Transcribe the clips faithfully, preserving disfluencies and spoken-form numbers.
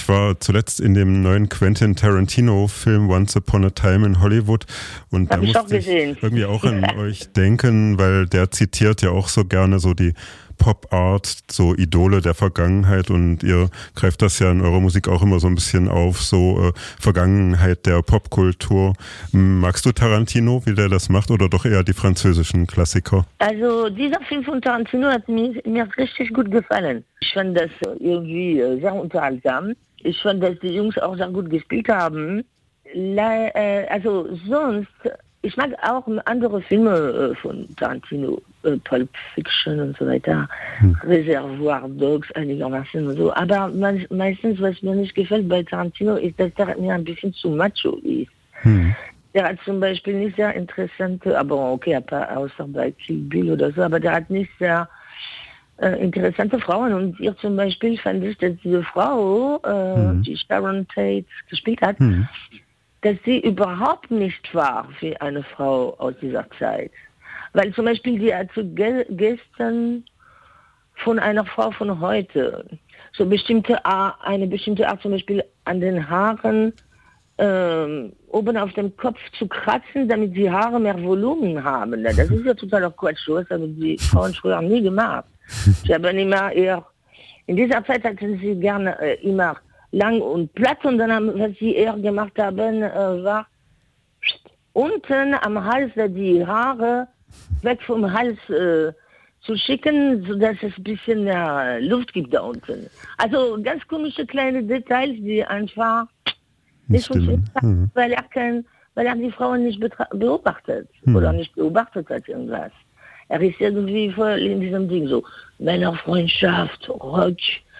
Ich war zuletzt in dem neuen Quentin Tarantino-Film Once Upon a Time in Hollywood und Hab da ich musste auch gesehen. ich irgendwie auch an euch denken, weil der zitiert ja auch so gerne so die Pop-Art, so Idole der Vergangenheit und ihr greift das ja in eurer Musik auch immer so ein bisschen auf, so äh, Vergangenheit der Popkultur. Magst du Tarantino, wie der das macht, oder doch eher die französischen Klassiker? Also dieser Film von Tarantino hat mir, mir richtig gut gefallen. Ich fand das irgendwie sehr unterhaltsam. Ich fand, dass die Jungs auch sehr gut gespielt haben. Le- äh, also sonst, ich mag auch andere Filme äh, von Tarantino, äh, Pulp Fiction und so weiter, hm. Reservoir Dogs einigermaßen und so. Aber man, meistens, was mir nicht gefällt bei Tarantino, ist, dass er mir ein bisschen zu macho ist. Hm. Der hat zum Beispiel nicht sehr interessante, aber okay, außer bei Kill Bill oder so, aber der hat nicht sehr äh, interessante Frauen. Und ihr zum Beispiel fand ich, dass diese Frau, äh, hm. die Sharon Tate gespielt hat, hm. dass sie überhaupt nicht war wie eine Frau aus dieser Zeit. Weil zum Beispiel die hat so ge- gestern von einer Frau von heute so bestimmte Art, eine bestimmte Art zum Beispiel an den Haaren ähm, oben auf dem Kopf zu kratzen, damit die Haare mehr Volumen haben. Das ist ja totaler Quatsch. Das haben die Frauen früher nie gemacht. Sie haben immer eher, in dieser Zeit hatten sie gerne äh, immer lang und platt und dann, haben, was sie eher gemacht haben, äh, war unten am Hals die Haare weg vom Hals äh, zu schicken, sodass es ein bisschen mehr Luft gibt da unten. Also ganz komische kleine Details, die einfach nicht funktionieren, hm. weil er kein, weil er die Frauen nicht betra- beobachtet hm. oder nicht beobachtet hat irgendwas. Er ist irgendwie voll in diesem Ding so, Männerfreundschaft, Rock,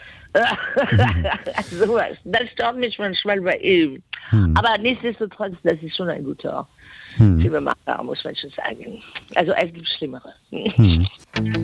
sowas. Das stört mich manchmal bei ihm. Hm. Aber nichtsdestotrotz, das ist schon ein guter hm. Filmemacher, muss man schon sagen. Also es gibt Schlimmere. Hm.